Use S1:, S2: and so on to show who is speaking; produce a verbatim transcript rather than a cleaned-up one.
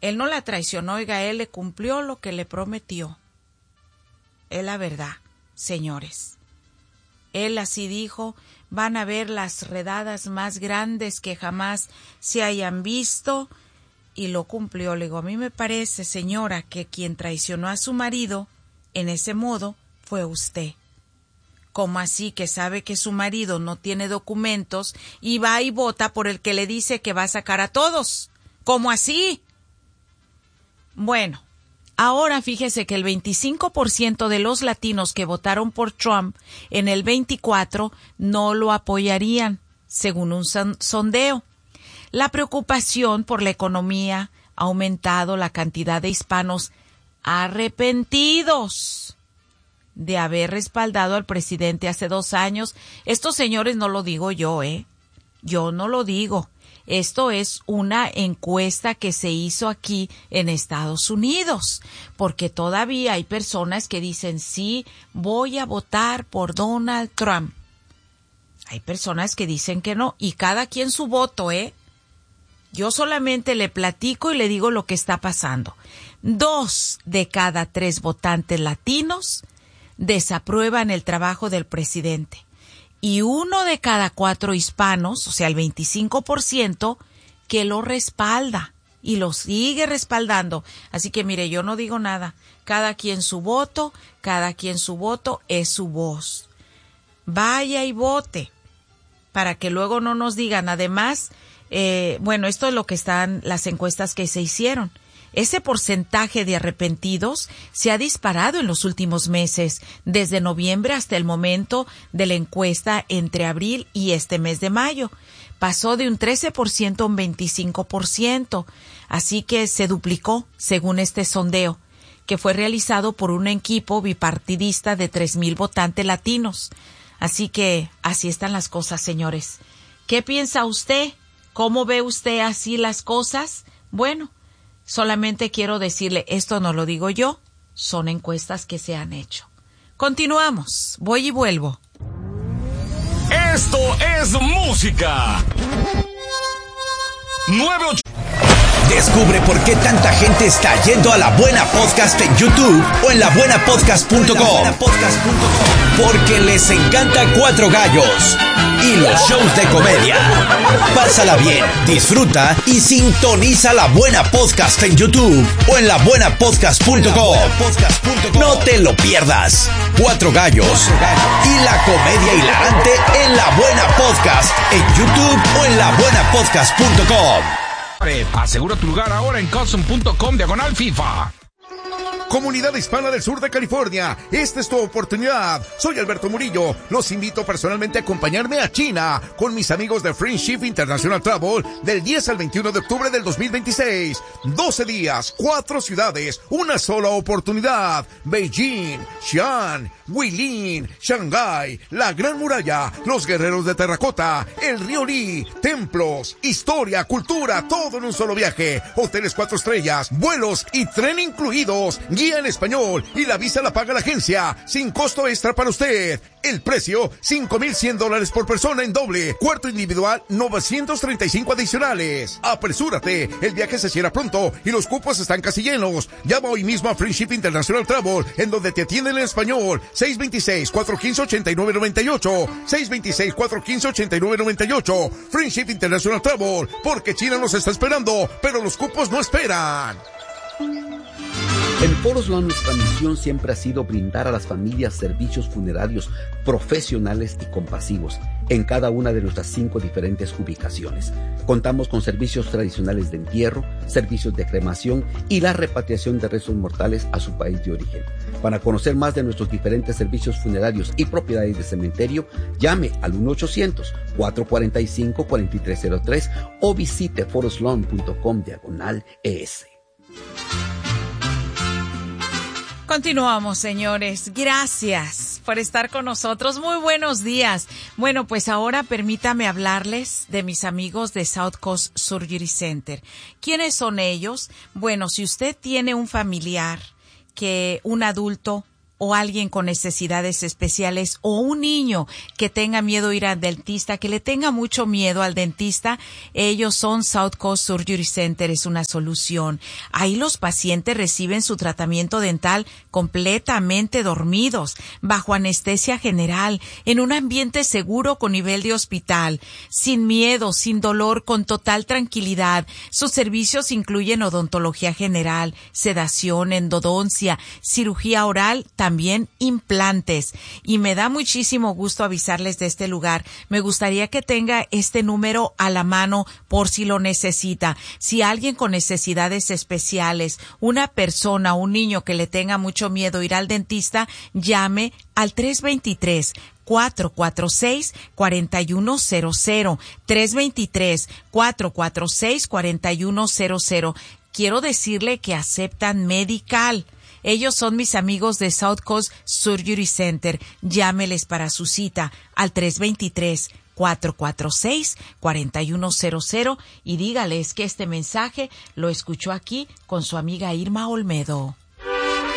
S1: Él no la traicionó, oiga, él le cumplió lo que le prometió. Es la verdad, señores. Él así dijo, van a ver las redadas más grandes que jamás se hayan visto, y lo cumplió. Le digo, a mí me parece, señora, que quien traicionó a su marido en ese modo fue usted. ¿Cómo así que sabe que su marido no tiene documentos y va y vota por el que le dice que va a sacar a todos? ¿Cómo así? Bueno, ahora fíjese que el veinticinco por ciento de los latinos que votaron por Trump en el veinticuatro no lo apoyarían, según un sondeo. La preocupación por la economía ha aumentado la cantidad de hispanos arrepentidos de haber respaldado al presidente hace dos años. Estos señores no lo digo yo, ¿eh? Yo no lo digo. Esto es una encuesta que se hizo aquí en Estados Unidos, porque todavía hay personas que dicen, sí, voy a votar por Donald Trump. Hay personas que dicen que no, y cada quien su voto, ¿eh? Yo solamente le platico y le digo lo que está pasando. Dos de cada tres votantes latinos desaprueban el trabajo del presidente. Y uno de cada cuatro hispanos, o sea, el veinticinco por ciento, que lo respalda y lo sigue respaldando. Así que mire, yo no digo nada. Cada quien su voto, cada quien su voto es su voz. Vaya y vote para que luego no nos digan. Además, eh, bueno, esto es lo que están las encuestas que se hicieron. Ese porcentaje de arrepentidos se ha disparado en los últimos meses, desde noviembre hasta el momento de la encuesta entre abril y este mes de mayo. Pasó de un trece por ciento a un veinticinco por ciento, así que se duplicó según este sondeo, que fue realizado por un equipo bipartidista de tres mil votantes latinos. Así que así están las cosas, señores. ¿Qué piensa usted? ¿Cómo ve usted así las cosas? Bueno, solamente quiero decirle, esto no lo digo yo, son encuestas que se han hecho. Continuamos, voy y vuelvo.
S2: Esto es música. nueve ocho.
S3: Descubre por qué tanta gente está yendo a La Buena Podcast en YouTube o en la buena podcast punto com. Porque les encanta Cuatro Gallos y los shows de comedia. Pásala bien, disfruta y sintoniza La Buena Podcast en YouTube o en la buena podcast punto com. No te lo pierdas. Cuatro Gallos y la comedia hilarante en La Buena Podcast en YouTube o en la buena podcast punto com.
S2: Asegura tu lugar ahora en custom punto com diagonal FIFA.
S4: Comunidad hispana del sur de California, esta es tu oportunidad. Soy Alberto Murillo. Los invito personalmente a acompañarme a China con mis amigos de Friendship International Travel del diez al veintiuno de octubre del dos mil veintiséis. doce días, cuatro ciudades, una sola oportunidad. Beijing, Xi'an, Guilin, Shanghái, la Gran Muralla, los Guerreros de Terracota, el Río Lee, templos, historia, cultura, todo en un solo viaje. Hoteles cuatro estrellas, vuelos y tren incluidos. Guía en español y la visa la paga la agencia, sin costo extra para usted. El precio, cinco mil cien dólares por persona en doble. Cuarto individual, novecientos treinta y cinco adicionales. Apresúrate, el viaje se cierra pronto y los cupos están casi llenos. Llama hoy mismo a Friendship International Travel, en donde te atienden en español. seis dos seis, cuatro uno cinco, ocho nueve nueve ocho. seis dos seis, cuatro uno cinco, ocho nueve nueve ocho. Friendship International Travel, porque China nos está esperando, pero los cupos no esperan.
S5: En Forest Lawn nuestra misión siempre ha sido brindar a las familias servicios funerarios profesionales y compasivos en cada una de nuestras cinco diferentes ubicaciones. Contamos con servicios tradicionales de entierro, servicios de cremación y la repatriación de restos mortales a su país de origen. Para conocer más de nuestros diferentes servicios funerarios y propiedades de cementerio, llame al uno ochocientos, cuatro cuatro cinco, cuatro tres cero tres o visite forest lawn punto com diagonal es.
S1: Continuamos, señores. Gracias por estar con nosotros. Muy buenos días. Bueno, pues ahora permítame hablarles de mis amigos de South Coast Surgery Center. ¿Quiénes son ellos? Bueno, si usted tiene un familiar, que un adulto o alguien con necesidades especiales o un niño que tenga miedo a ir al dentista, que le tenga mucho miedo al dentista, ellos son South Coast Surgery Center, es una solución. Ahí los pacientes reciben su tratamiento dental completamente dormidos, bajo anestesia general, en un ambiente seguro con nivel de hospital, sin miedo, sin dolor, con total tranquilidad. Sus servicios incluyen odontología general, sedación, endodoncia, cirugía oral, también implantes. Y me da muchísimo gusto avisarles de este lugar. Me gustaría que tenga este número a la mano por si lo necesita. Si alguien con necesidades especiales, una persona, un niño que le tenga mucho miedo a ir al dentista, llame al tres veintitrés, cuatro cuatro seis, cuatro uno cero cero. tres veintitrés, cuatro cuatro seis, cuatro uno cero cero. Quiero decirle que aceptan Medical. Ellos son mis amigos de South Coast Surgery Center. Llámeles para su cita al tres veintitrés, cuatro cuatro seis, cuatro uno cero cero y dígales que este mensaje lo escuchó aquí con su amiga Irma Olmedo.